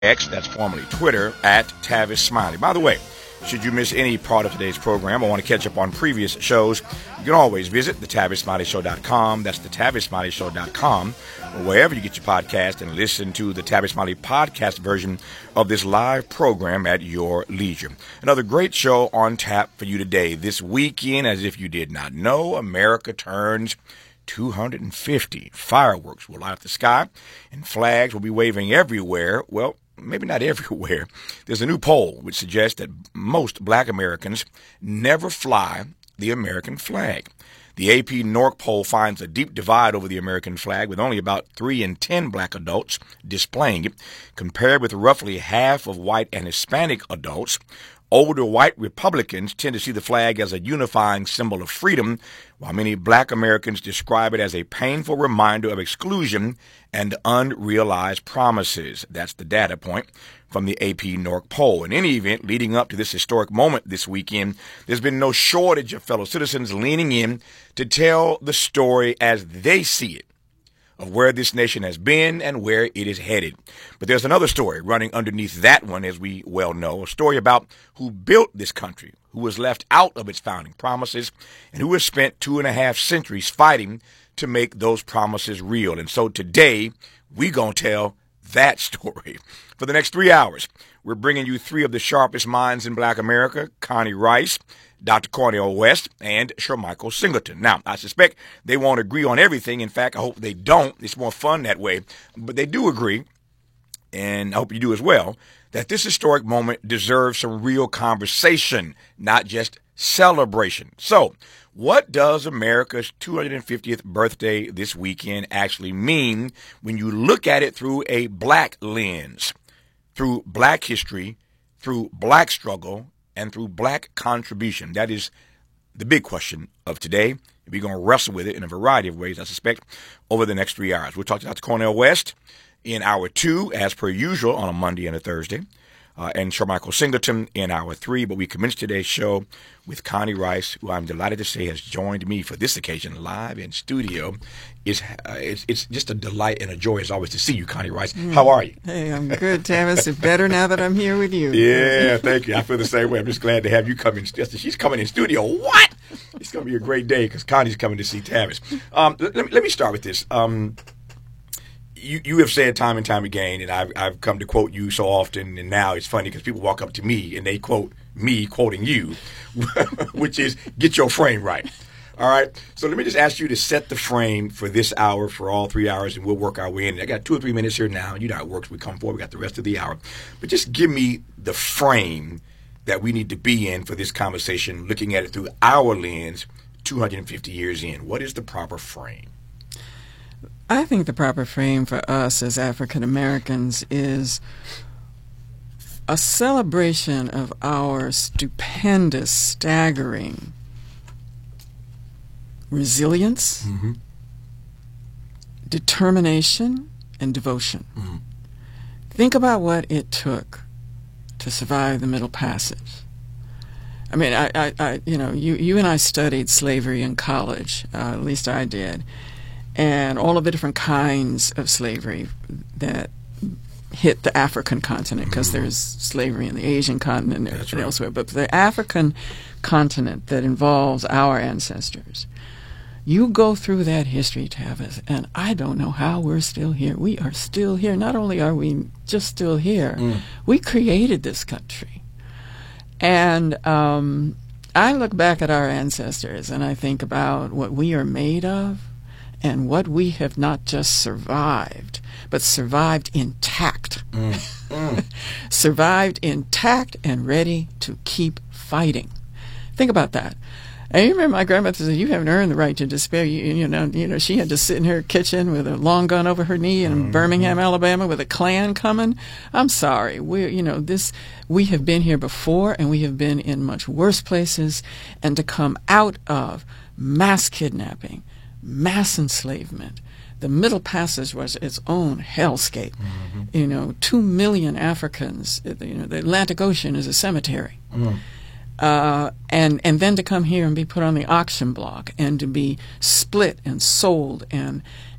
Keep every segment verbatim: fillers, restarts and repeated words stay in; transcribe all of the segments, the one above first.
X, that's formerly Twitter, at Tavis Smiley. By the way, should you miss any part of today's program or want to catch up on previous shows, you can always visit the tavis smiley show dot com. That's the tavis smiley show dot com, or wherever you get your podcast, and listen to the Tavis Smiley podcast version of this live program at your leisure. Another great show on tap for you today. This weekend, as if you did not know, America turns two hundred fifty. Fireworks will light up the sky, and flags will be waving everywhere. Well, maybe not everywhere. There's a new poll which suggests that most black Americans never fly the American flag. The A P Nork poll finds a deep divide over the American flag, with only about three in ten black adults displaying it, compared with roughly half of white and Hispanic adults. Older white Republicans tend to see the flag as a unifying symbol of freedom, while many black Americans describe it as a painful reminder of exclusion and unrealized promises. That's the data point from the A P Nork poll. In any event, leading up to this historic moment this weekend, there's been no shortage of fellow citizens leaning in to tell the story as they see it, of where this nation has been and where it is headed. But there's another story running underneath that one, as we well know, a story about who built this country, who was left out of its founding promises, and who has spent two and a half centuries fighting to make those promises real. And so today, we gonna tell that story. For the next three hours, we're bringing you three of the sharpest minds in black America: Connie Rice, Doctor Cornel West, and Shermichael Singleton. Now, I suspect they won't agree on everything. In fact, I hope they don't. It's more fun that way. But they do agree, and I hope you do as well, that this historic moment deserves some real conversation, not just celebration. So, what does America's two hundred fiftieth birthday this weekend actually mean when you look at it through a black lens, through black history, through black struggle, and through black contribution? That is the big question of today. We're going to wrestle with it in a variety of ways, I suspect, over the next three hours. We'll talk to Doctor Cornel West in hour two, as per usual, on a Monday and a Thursday, uh, and Shermichael Singleton in hour three. But we commence today's show with Connie Rice, who I'm delighted to say has joined me for this occasion live in studio. It's, uh, it's, it's just a delight and a joy, as always, to see you, Connie Rice. Mm. How are you? Hey, I'm good, Tavis. It's better now that I'm here with you. Yeah, thank you. I feel the same way. I'm just glad to have you come in. She's coming in studio. What? It's going to be a great day because Connie's coming to see Tavis. Um, let, let, me, let me start with this. Um, you, you have said time and time again, and I've, I've come to quote you so often, and now it's funny because people walk up to me and they quote me quoting you, which is, get your frame right. All right. So let me just ask you to set the frame for this hour, for all three hours, and we'll work our way in. I got two or three minutes here now. You know how it works. We come forward. We got the rest of the hour. But just give me the frame that we need to be in for this conversation, looking at it through our lens, two hundred fifty years in. What is the proper frame? I think the proper frame for us as African Americans is a celebration of our stupendous, staggering resilience, mm-hmm. determination, and devotion. Mm-hmm. Think about what it took to survive the Middle Passage. I mean, I, I, I you know, you, you and I studied slavery in college, uh, at least I did, and all of the different kinds of slavery that hit the African continent, because mm-hmm. there's slavery in the Asian continent and right. elsewhere, but the African continent that involves our ancestors. You go through that history, Tavis, and I don't know how we're still here. We are still here. Not only are we just still here, mm. we created this country. And um, I look back at our ancestors and I think about what we are made of and what we have not just survived, but survived intact. Mm. Mm. Survived intact and ready to keep fighting. Think about that. I remember my grandmother said, "You haven't earned the right to despair." You, you know, you know, she had to sit in her kitchen with a long gun over her knee in mm-hmm. Birmingham, Alabama, with a Klan coming. I'm sorry, we, you know, this. We have been here before, and we have been in much worse places. And to come out of mass kidnapping, mass enslavement, the Middle Passage was its own hellscape. Mm-hmm. You know, two million Africans. You know, the Atlantic Ocean is a cemetery. Mm. Uh, and and then to come here and be put on the auction block and to be split and sold and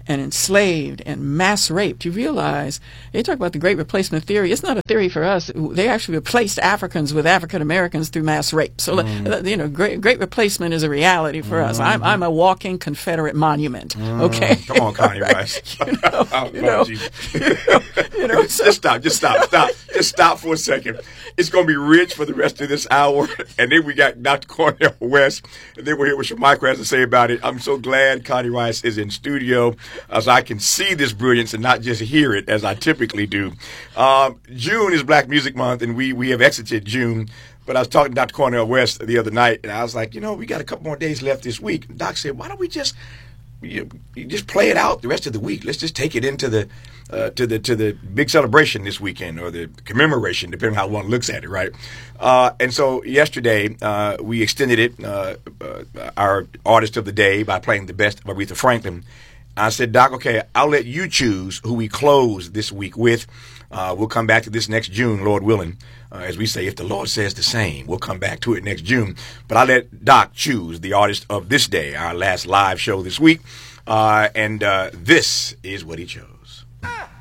and enslaved and mass raped. You realize, they talk about the Great Replacement theory. It's not a theory for us. They actually replaced Africans with African Americans through mass rape. So, mm. you know, great, great Replacement is a reality for mm. us. I'm, I'm a walking Confederate monument. Mm. Okay? Come on, Connie Rice. you know, oh, you know, you know, you know so. Just stop. Just stop. Stop. Just stop for a second. It's going to be rich for the rest of this hour. And then we got Doctor Cornel West. And then we'll hear what Shemiko has to say about it. I'm so glad Connie Rice is in studio, as I can see this brilliance and not just hear it as I typically do. Um, June is Black Music Month, and we, we have exited June. But I was talking to Doctor Cornel West the other night, and I was like, you know, we got a couple more days left this week. And Doc said, why don't we just you, you just play it out the rest of the week? Let's just take it into the uh, to the to the big celebration this weekend, or the commemoration, depending on how one looks at it, right? Uh, and so yesterday uh, we extended it, uh, uh, our artist of the day, by playing the best of Aretha Franklin. I said, Doc, okay, I'll let you choose who we close this week with. Uh, we'll come back to this next June, Lord willing. Uh, as we say, if the Lord says the same, we'll come back to it next June. But I'll let Doc choose the artist of this day, our last live show this week. Uh, and uh, this is what he chose.